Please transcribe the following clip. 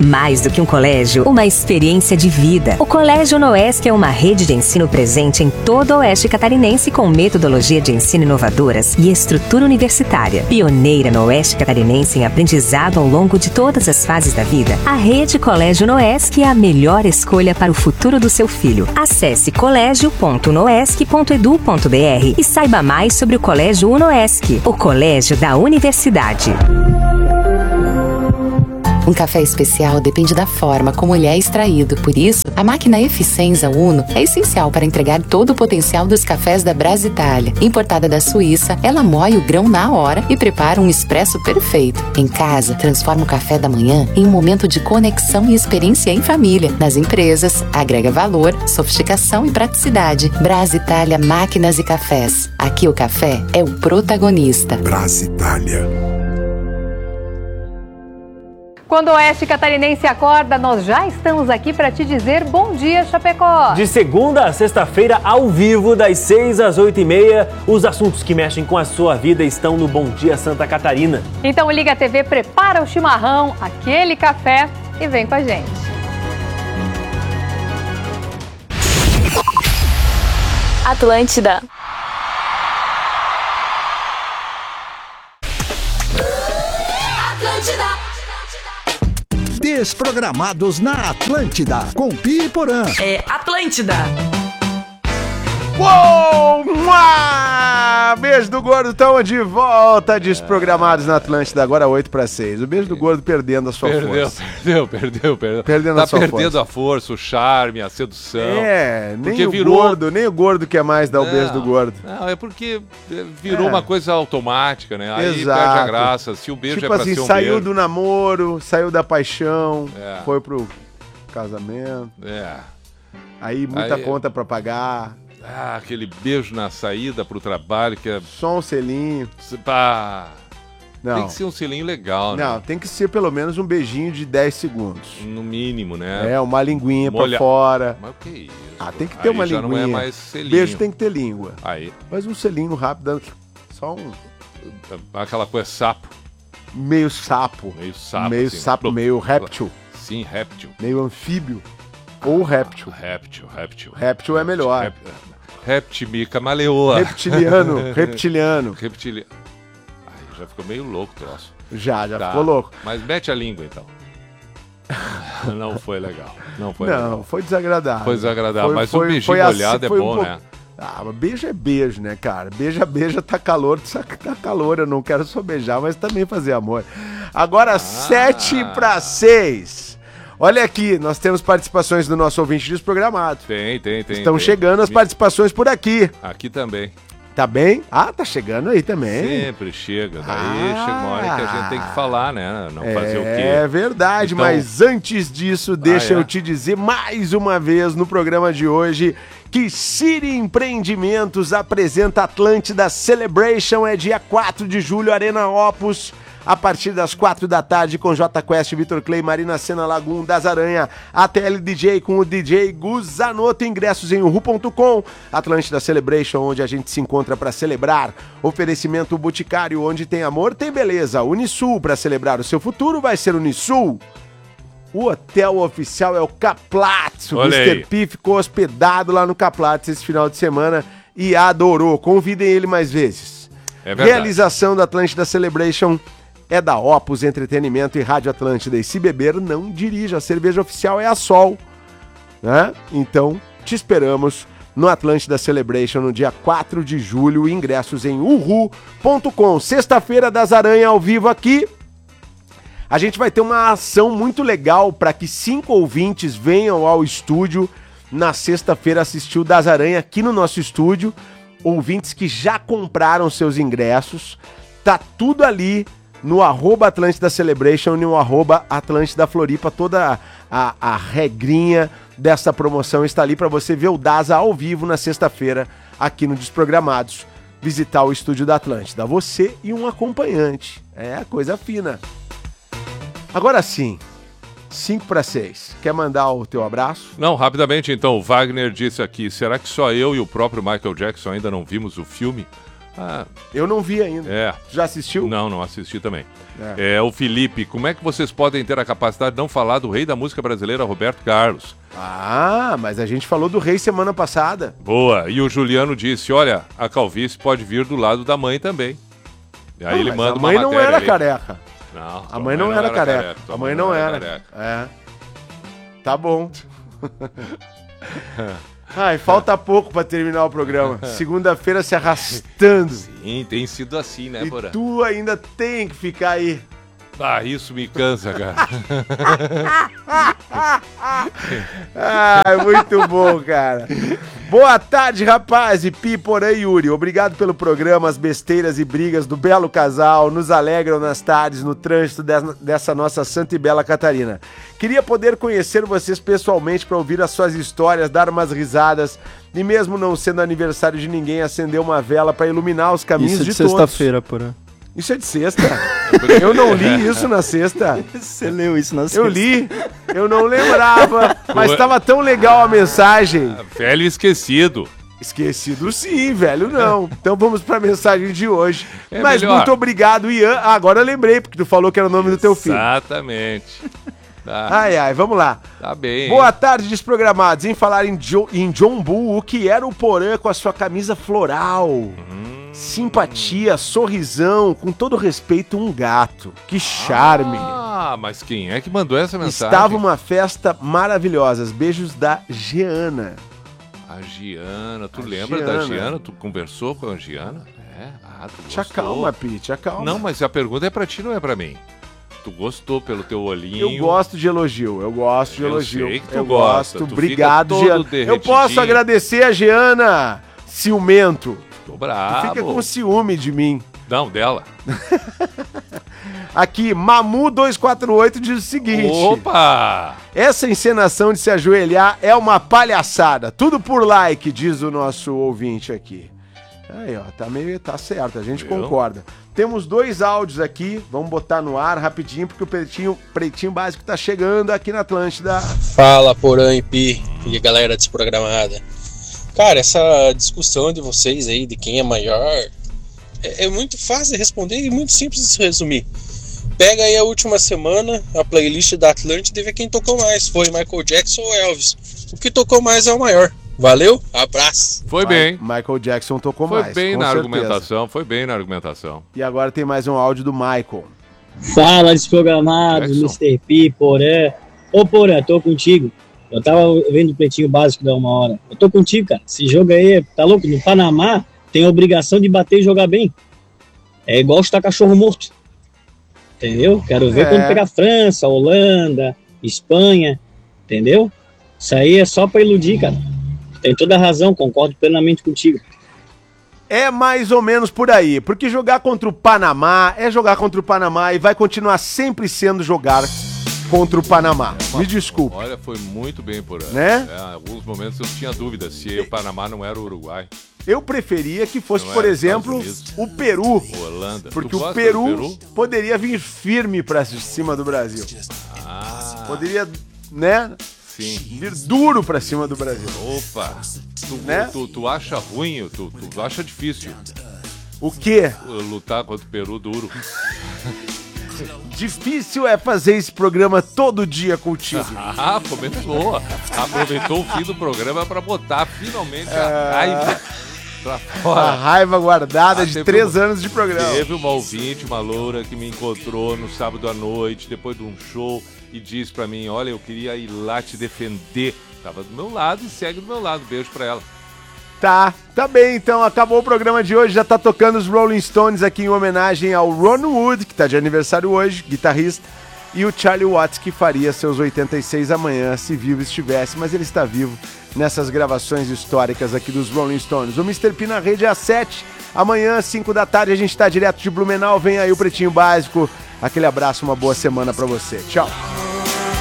Mais do que um colégio, uma experiência de vida. O Colégio Noesc é uma rede de ensino presente em todo o Oeste Catarinense com metodologia de ensino inovadoras e estrutura universitária. Pioneira no Oeste Catarinense em aprendizado ao longo de todas as fases da vida, a rede Colégio Noesc é a melhor escolha para o futuro do seu filho. Acesse colégio.noesc.edu.br e saiba mais sobre o Colégio Unoesc, o colégio da universidade. Um café especial depende da forma como ele é extraído. Por isso, a máquina Eficienza Uno é essencial para entregar todo o potencial dos cafés da Brasitalia. Importada da Suíça, ela moe o grão na hora e prepara um expresso perfeito. Em casa, transforma o café da manhã em um momento de conexão e experiência em família. Nas empresas, agrega valor, sofisticação e praticidade. Brasitalia Máquinas e Cafés. Aqui o café é o protagonista. Brasitalia. Quando o Oeste Catarinense acorda, nós já estamos aqui para te dizer bom dia, Chapecó. De segunda a sexta-feira, ao vivo, das 6 às 8h30, os assuntos que mexem com a sua vida estão no Bom Dia Santa Catarina. Então liga a TV, prepara o chimarrão, aquele café e vem com a gente. Atlântida. Desprogramados na Atlântida, com Pi e Porã. É Atlântida. Uou! Beijo do Gordo, estamos de volta, desprogramados na Atlântida, agora 8-6. O beijo do Gordo perdendo a sua força. Perdeu. Perdendo tá a sua perdendo força. a força, o charme, a sedução. Nem o Gordo quer mais dar o beijo do Gordo. Não, é porque virou uma coisa automática, né? Aí Exato. perde a graça. Se o beijo tipo é pra assim, ser um saiu beijo. do namoro, saiu da paixão, foi pro casamento. Aí muita conta pra pagar. Aquele beijo na saída pro trabalho que é... Só um selinho. Não. Tem que ser um selinho legal, né? Não, tem que ser pelo menos um beijinho de 10 segundos. No mínimo, né? Uma linguinha pra fora. Mas o que é isso? Tem que ter uma já linguinha. Não é mais selinho. Beijo tem que ter língua. Aí. Mas um selinho rápido, só um... Aquela coisa sapo. Meio sapo. Meio sapo. Meio assim, sapo, meio réptil. Sim, réptil. Meio anfíbio. Ou réptil. Réptil. Réptil é melhor. Reptimica maleoa. Reptiliano. Ai, já ficou meio louco o troço. Já ficou louco. Mas mete a língua, então. Não foi legal. Não, foi desagradável. Foi desagradável, mas o beijinho molhado é bom, né? Mas beijo é beijo, né, cara? Beija, tá calor, eu não quero só beijar, mas também fazer amor. Agora, 7-6. Olha aqui, nós temos participações do nosso ouvinte desprogramado. Tem. Estão chegando as participações por aqui. Aqui também. Tá bem? Tá chegando aí também. Sempre chega. Daí chega uma hora que a gente tem que falar, né? Não fazer o quê? É verdade, então... mas antes disso, deixa eu te dizer mais uma vez no programa de hoje que City Empreendimentos apresenta Atlântida Celebration, é dia 4 de julho, Arena Opus, a partir das 4 da tarde, com J Quest, Vitor Clay, Marina Sena, Lagum, Das Aranha, ATL DJ com o DJ Guzanoto, ingressos em uhu.com, Atlântida Celebration, onde a gente se encontra para celebrar, oferecimento Boticário, onde tem amor, tem beleza, Unisul, para celebrar o seu futuro vai ser Unisul. O hotel oficial é o Caplatz, o Mr. P ficou hospedado lá no Caplatz esse final de semana e adorou, convidem ele mais vezes. É verdade. Realização da Atlântida Celebration é da Opus Entretenimento e Rádio Atlântida. E se beber, não dirija. A cerveja oficial é a Sol, né? Então, te esperamos no Atlântida Celebration no dia 4 de julho. Ingressos em uhu.com. Sexta-feira das Aranha ao vivo aqui. A gente vai ter uma ação muito legal para que 5 ouvintes venham ao estúdio na sexta-feira assistir o Das Aranha aqui no nosso estúdio. Ouvintes que já compraram seus ingressos. Tá tudo ali no @Atlântida Celebration e no @Atlântida Floripa, toda a regrinha dessa promoção está ali para você ver o Daza ao vivo na sexta-feira aqui no Desprogramados, visitar o estúdio da Atlântida, você e um acompanhante, coisa fina. Agora sim, 5-6, quer mandar o teu abraço? Não, rapidamente então, o Wagner disse aqui, será que só eu e o próprio Michael Jackson ainda não vimos o filme Eu não vi ainda. Já assistiu? Não assisti também. O Felipe, como é que vocês podem ter a capacidade de não falar do rei da música brasileira, Roberto Carlos? Mas a gente falou do rei semana passada. Boa. E o Juliano disse, olha, a calvície pode vir do lado da mãe também. E aí ele manda uma matéria. A mãe não era careca. Não, a mãe não era careca. A mãe não era. Tá bom. Falta pouco pra terminar o programa. Segunda-feira se arrastando. Sim, tem sido assim, né, Porã? E tu ainda tem que ficar aí. Isso me cansa, cara. Muito bom, cara. Boa tarde, rapaz. E Pi, Porã e Yuri. Obrigado pelo programa. As besteiras e brigas do belo casal nos alegram nas tardes no trânsito dessa nossa santa e bela Catarina. Queria poder conhecer vocês pessoalmente para ouvir as suas histórias, dar umas risadas e mesmo não sendo aniversário de ninguém, acender uma vela para iluminar os caminhos de todos. Isso é de sexta-feira, Porã. Isso é de sexta? Eu não li isso na sexta. Você leu isso na sexta? Eu li, eu não lembrava, mas estava tão legal a mensagem. Velho esquecido. Esquecido sim, velho não. Então vamos pra mensagem de hoje. Mas melhor. muito obrigado, Ian. Agora eu lembrei, porque tu falou que era o nome do teu filho. Exatamente. Vamos lá. Tá bem. Boa tarde, desprogramados. Em falar em John Bull, o que era o Porã com a sua camisa floral? Simpatia, sorrisão, com todo respeito, um gato. Que charme. Mas quem é que mandou essa mensagem? Estava uma festa maravilhosa. Beijos da Giana. A Giana, tu lembra da Giana? Tu conversou com a Giana? Tu te acalma, Pi, te acalma. Não, mas a pergunta é pra ti, não é pra mim. Tu gostou pelo teu olhinho. Eu gosto de elogio, eu sei que tu gosta. Gosto. Obrigado, Giana. Eu posso agradecer a Giana. Ciumento. Tô bravo. Tu fica com ciúme de mim. Não, dela. Aqui, Mamu248 diz o seguinte. Opa! Essa encenação de se ajoelhar é uma palhaçada. Tudo por like, diz o nosso ouvinte aqui. Aí, ó, tá certo, a gente concorda. Temos 2 áudios aqui, vamos botar no ar rapidinho, porque o Pretinho Básico tá chegando aqui na Atlântida. Fala, Porã e Pi, e galera desprogramada. Cara, essa discussão de vocês aí, de quem é maior, é muito fácil de responder e muito simples de se resumir. Pega aí a última semana, a playlist da Atlântida e vê quem tocou mais. Foi Michael Jackson ou Elvis? O que tocou mais é o maior. Valeu, abraço. Foi bem. Michael Jackson tocou mais. Foi bem na argumentação, foi bem na argumentação. E agora tem mais um áudio do Michael. Fala, desprogramados, Mr. P, Porã. Ô, Porã, tô contigo. Eu tava vendo o Pretinho Básico da 1 hora. Eu tô contigo, cara. Esse jogo aí, tá louco? No Panamá, tem a obrigação de bater e jogar bem. É igual chutar cachorro morto. Entendeu? Quero ver quando pegar França, Holanda, Espanha. Entendeu? Isso aí é só pra iludir, cara. Tem toda a razão, concordo plenamente contigo. É mais ou menos por aí, porque jogar contra o Panamá é jogar contra o Panamá e vai continuar sempre sendo jogar contra o Panamá. Me desculpe. Olha, foi muito bem por aí. Né? Em alguns momentos eu tinha dúvida se o Panamá não era o Uruguai. Eu preferia que fosse, por exemplo, o Peru. Holanda. Porque o Peru poderia vir firme pra cima do Brasil. Poderia, né? Sim. Vir duro pra cima do Brasil. Opa! Tu acha ruim, tu acha difícil. O quê? Lutar contra o Peru duro. Difícil é fazer esse programa todo dia contigo. Começou. Aproveitou o fim do programa pra botar finalmente a raiva pra fora. A raiva guardada de 3 anos de programa. Teve uma ouvinte, uma loura, que me encontrou no sábado à noite, depois de um show, e disse pra mim, olha, eu queria ir lá te defender. Tava do meu lado e segue do meu lado. Beijo pra ela. Tá bem, então acabou o programa de hoje, já tá tocando os Rolling Stones aqui em homenagem ao Ron Wood, que tá de aniversário hoje, guitarrista, e o Charlie Watts, que faria seus 86 amanhã, se vivo estivesse, mas ele está vivo nessas gravações históricas aqui dos Rolling Stones. O Mr. P na rede é às 7, amanhã às 5 da tarde a gente tá direto de Blumenau, vem aí o Pretinho Básico, aquele abraço, uma boa semana pra você, tchau.